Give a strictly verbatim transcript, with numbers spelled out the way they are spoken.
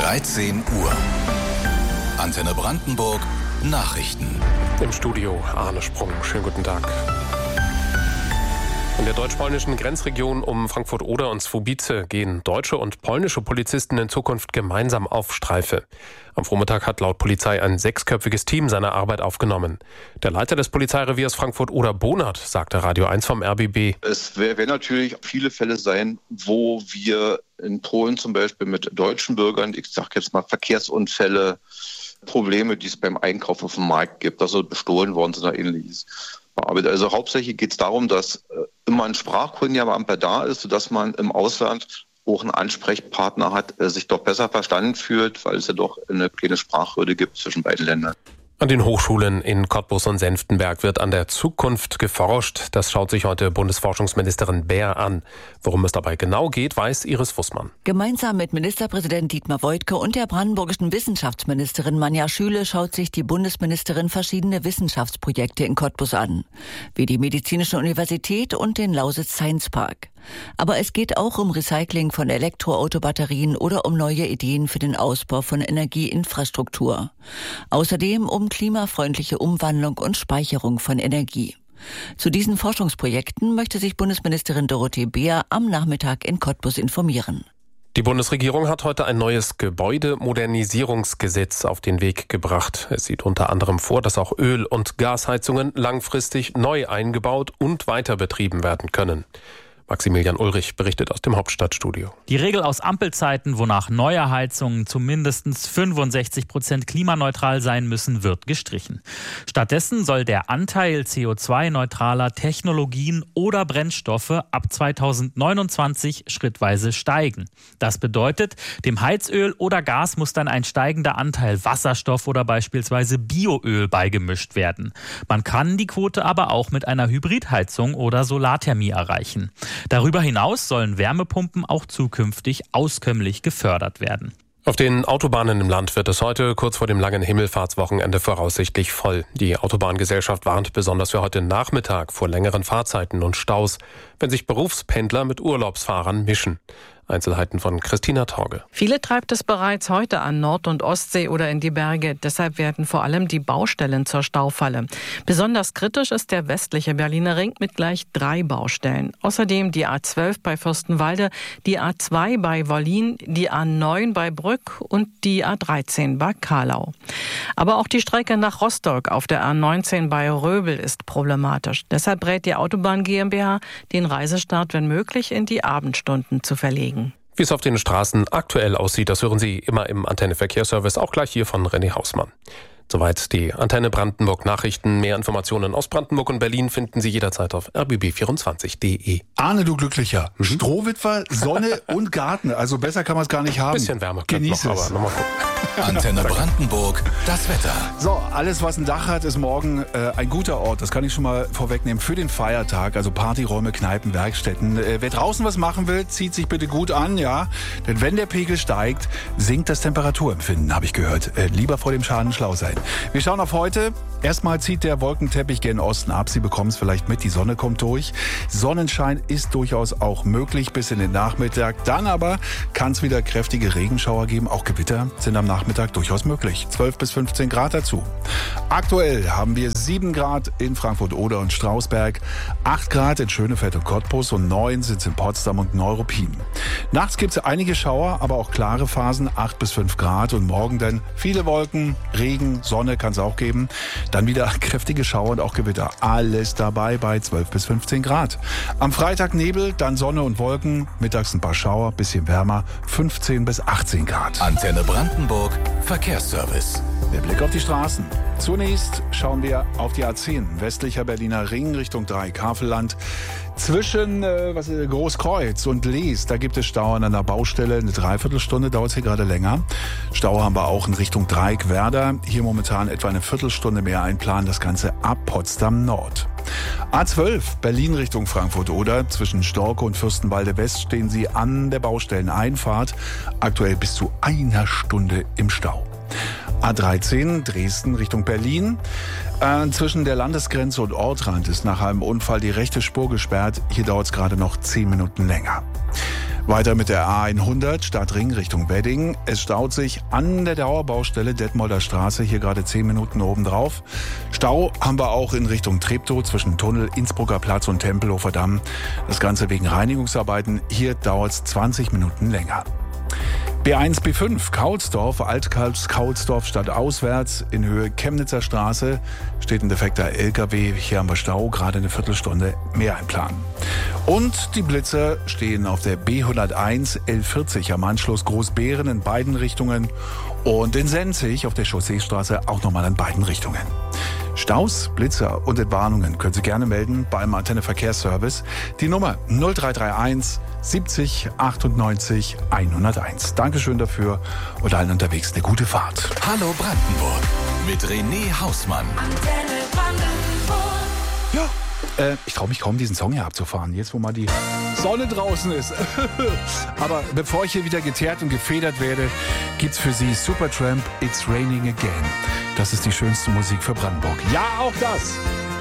dreizehn Uhr. Antenne Brandenburg Nachrichten. Im Studio Arne Sprung. Schönen guten Tag. In der deutsch-polnischen Grenzregion um Frankfurt-Oder und Słubice gehen deutsche und polnische Polizisten in Zukunft gemeinsam auf Streife. Am Vormittag hat laut Polizei ein sechsköpfiges Team seine Arbeit aufgenommen. Der Leiter des Polizeireviers Frankfurt-Oder, Bonert, sagte Radio eins vom R B B. Es werden natürlich viele Fälle sein, wo wir in Polen zum Beispiel mit deutschen Bürgern, ich sage jetzt mal Verkehrsunfälle, Probleme, die es beim Einkauf auf dem Markt gibt, dass sie bestohlen worden sind oder ähnliches. Aber also hauptsächlich geht es darum, dass immer ein Sprachkundiger da ist, sodass man im Ausland auch einen Ansprechpartner hat, der sich doch besser verstanden fühlt, weil es ja doch eine kleine Sprachhürde gibt zwischen beiden Ländern. An den Hochschulen in Cottbus und Senftenberg wird an der Zukunft geforscht. Das schaut sich heute Bundesforschungsministerin Baer an. Worum es dabei genau geht, weiß Iris Fussmann. Gemeinsam mit Ministerpräsident Dietmar Woidke und der brandenburgischen Wissenschaftsministerin Manja Schüle schaut sich die Bundesministerin verschiedene Wissenschaftsprojekte in Cottbus an, wie die Medizinische Universität und den Lausitz Science Park. Aber es geht auch um Recycling von Elektroautobatterien oder um neue Ideen für den Ausbau von Energieinfrastruktur. Außerdem um klimafreundliche Umwandlung und Speicherung von Energie. Zu diesen Forschungsprojekten möchte sich Bundesministerin Dorothee Baer am Nachmittag in Cottbus informieren. Die Bundesregierung hat heute ein neues Gebäudemodernisierungsgesetz auf den Weg gebracht. Es sieht unter anderem vor, dass auch Öl- und Gasheizungen langfristig neu eingebaut und weiter betrieben werden können. Maximilian Ulrich berichtet aus dem Hauptstadtstudio. Die Regel aus Ampelzeiten, wonach neue Heizungen zu mindestens fünfundsechzig Prozent klimaneutral sein müssen, wird gestrichen. Stattdessen soll der Anteil C O zwei neutraler Technologien oder Brennstoffe ab zweitausendneunundzwanzig schrittweise steigen. Das bedeutet, dem Heizöl oder Gas muss dann ein steigender Anteil Wasserstoff oder beispielsweise Bioöl beigemischt werden. Man kann die Quote aber auch mit einer Hybridheizung oder Solarthermie erreichen. Darüber hinaus sollen Wärmepumpen auch zukünftig auskömmlich gefördert werden. Auf den Autobahnen im Land wird es heute kurz vor dem langen Himmelfahrtswochenende voraussichtlich voll. Die Autobahngesellschaft warnt besonders für heute Nachmittag vor längeren Fahrzeiten und Staus, wenn sich Berufspendler mit Urlaubsfahrern mischen. Einzelheiten von Christina Torge. Viele treibt es bereits heute an Nord- und Ostsee oder in die Berge. Deshalb werden vor allem die Baustellen zur Staufalle. Besonders kritisch ist der westliche Berliner Ring mit gleich drei Baustellen. Außerdem die A zwölf bei Fürstenwalde, die A zwei bei Wollin, die A neun bei Brück und die A dreizehn bei Kahlau. Aber auch die Strecke nach Rostock auf der A neunzehn bei Röbel ist problematisch. Deshalb rät die Autobahn GmbH, den Reisestart, wenn möglich, in die Abendstunden zu verlegen. Wie es auf den Straßen aktuell aussieht, das hören Sie immer im Antenne-Verkehrsservice, auch gleich hier von René Hausmann. Soweit die Antenne Brandenburg Nachrichten. Mehr Informationen aus Brandenburg und Berlin finden Sie jederzeit auf r b b vierundzwanzig punkt d e. Arne, du Glücklicher. Mhm. Strohwitwer, Sonne und Garten. Also besser kann man es gar nicht haben. Bisschen Wärme. Genieß noch, es. Aber noch mal gucken. Antenne Brandenburg, das Wetter. So, alles was ein Dach hat, ist morgen äh, ein guter Ort. Das kann ich schon mal vorwegnehmen für den Feiertag. Also Partyräume, Kneipen, Werkstätten. Äh, wer draußen was machen will, zieht sich bitte gut an, ja. Denn wenn der Pegel steigt, sinkt das Temperaturempfinden, habe ich gehört. Äh, lieber vor dem Schaden schlau sein. Wir schauen auf heute. Erstmal zieht der Wolkenteppich gen Osten ab. Sie bekommen es vielleicht mit. Die Sonne kommt durch. Sonnenschein ist durchaus auch möglich bis in den Nachmittag. Dann aber kann es wieder kräftige Regenschauer geben. Auch Gewitter sind am Nachmittag durchaus möglich. zwölf bis fünfzehn Grad dazu. Aktuell haben wir sieben Grad in Frankfurt-Oder und Strausberg, acht Grad in Schönefeld und Cottbus und neun sind es in Potsdam und Neuruppin. Nachts gibt es einige Schauer, aber auch klare Phasen, acht bis fünf Grad. Und morgen dann viele Wolken, Regen, Sonne kann es auch geben. Dann wieder kräftige Schauer und auch Gewitter. Alles dabei bei zwölf bis fünfzehn Grad. Am Freitag Nebel, dann Sonne und Wolken. Mittags ein paar Schauer, bisschen wärmer, fünfzehn bis achtzehn Grad. Antenne Brandenburg, Verkehrsservice. Der Blick auf die Straßen. Zunächst schauen wir auf die A zehn, westlicher Berliner Ring Richtung Dreieck-Havelland. Zwischen äh, was ist, Großkreuz und Lees, da gibt es Stau an einer Baustelle. Eine Dreiviertelstunde dauert es hier gerade länger. Stau haben wir auch in Richtung Dreieck-Werder. Hier momentan etwa eine Viertelstunde mehr einplanen. Das Ganze ab Potsdam Nord. A zwölf, Berlin Richtung Frankfurt-Oder. Zwischen Storke und Fürstenwalde West stehen Sie an der Baustelleneinfahrt. Aktuell bis zu einer Stunde im Stau. A dreizehn, Dresden Richtung Berlin. Äh, zwischen der Landesgrenze und Ortrand ist nach einem Unfall die rechte Spur gesperrt. Hier dauert es gerade noch zehn Minuten länger. Weiter mit der A hundert Stadtring Richtung Wedding. Es staut sich an der Dauerbaustelle Detmolder Straße, hier gerade zehn Minuten obendrauf. Stau haben wir auch in Richtung Treptow zwischen Tunnel, Innsbrucker Platz und Tempelhofer Damm. Das Ganze wegen Reinigungsarbeiten. Hier dauert es zwanzig Minuten länger. B eins, B fünf, Kaulsdorf, Alt-Kaulsdorf stadtauswärts in Höhe Chemnitzer Straße steht ein defekter L K W. Hier haben wir Stau, gerade eine Viertelstunde mehr einplanen. Und die Blitzer stehen auf der B hunderteins L vierzig am Anschluss Großbeeren in beiden Richtungen und in Senzig auf der Chausseestraße auch nochmal in beiden Richtungen. Staus, Blitzer und Entwarnungen können Sie gerne melden beim Antenne Verkehrsservice. Die Nummer null drei drei eins siebzig achtundneunzig hunderteins. Dankeschön dafür und allen unterwegs eine gute Fahrt. Hallo Brandenburg mit René Hausmann. Antenne Brandenburg. Ja. Äh, ich traue mich kaum, diesen Song hier abzufahren, jetzt wo mal die Sonne draußen ist. Aber bevor ich hier wieder geteert und gefedert werde, gibt's für Sie Supertramp, It's Raining Again. Das ist die schönste Musik für Brandenburg. Ja, auch das.